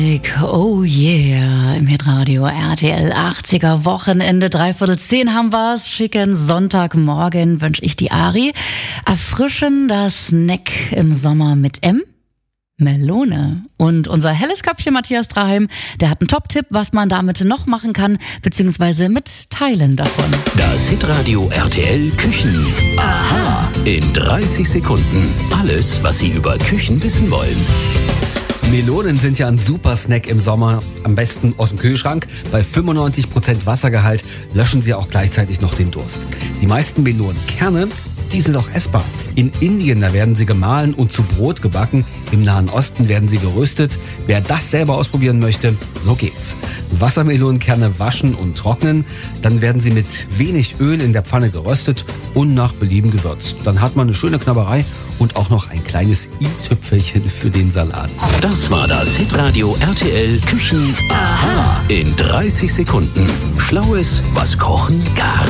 Oh yeah, im Hitradio RTL 80er Wochenende, 9:45 haben wir's. Schicken Sonntagmorgen wünsche ich die Ari. Erfrischender Snack im Sommer mit Melone. Und unser helles Köpfchen Matthias Draheim, der hat einen Top-Tipp, was man damit noch machen kann, beziehungsweise mit Teilen davon. Das Hitradio RTL Küchen. Aha. In 30 Sekunden. Alles, was Sie über Küchen wissen wollen. Melonen sind ja ein super Snack im Sommer, am besten aus dem Kühlschrank. Bei 95% Wassergehalt löschen sie auch gleichzeitig noch den Durst. Die meisten Melonenkerne, die sind auch essbar. In Indien, da werden sie gemahlen und zu Brot gebacken. Im Nahen Osten werden sie geröstet. Wer das selber ausprobieren möchte, so geht's. Wassermelonenkerne waschen und trocknen. Dann werden sie mit wenig Öl in der Pfanne geröstet und nach Belieben gewürzt. Dann hat man eine schöne Knabberei und auch noch ein kleines i-Tüpfelchen für den Salat. Das war das Hitradio RTL Küchen. Aha. In 30 Sekunden. Schlaues, was Kochen gar